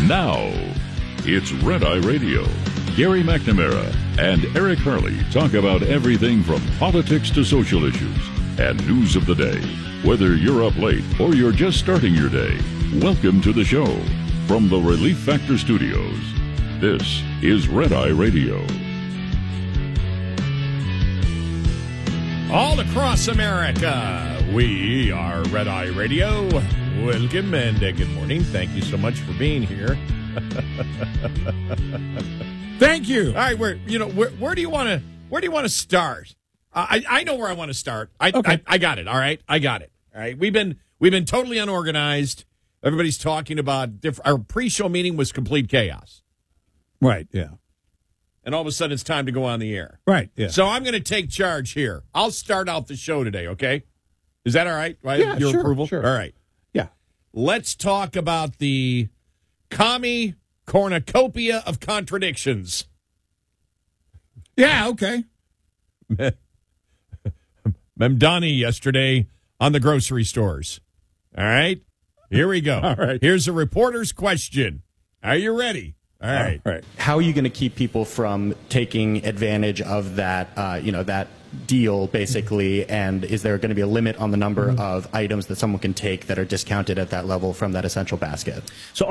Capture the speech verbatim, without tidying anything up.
Now, it's Red Eye Radio. Gary McNamara and Eric Harley talk about everything from politics to social issues and news of the day. Whether you're up late or you're just starting your day, welcome to the show. From the Relief Factor Studios, this is Red Eye Radio. All across America, we are Red Eye Radio. Welcome and uh, good morning. Thank you so much for being here. Thank you. All right, where you know where, where do you want to where do you want to start? Uh, I I know where I want to start. I, Okay. I I got it. All right, I got it. All right, we've been we've been totally unorganized. Everybody's talking about different. Our pre-show meeting was complete chaos, Right, yeah. and all of a sudden it's time to go on the air. Right, yeah. So I'm going to take charge here. I'll start out the show today. Okay, is that all right? Right? Yeah, Your sure, approval. sure. All right. yeah. Let's talk about the commie cornucopia of contradictions. Yeah, okay. Memdani yesterday on the grocery stores. All right, here we go. All right. Here's a reporter's question. Are you ready? All right. All right. How are you going to keep people from taking advantage of that, uh, you know, that deal, basically? And is there going to be a limit on the number mm-hmm. of items that someone can take that are discounted at that level from that essential basket? So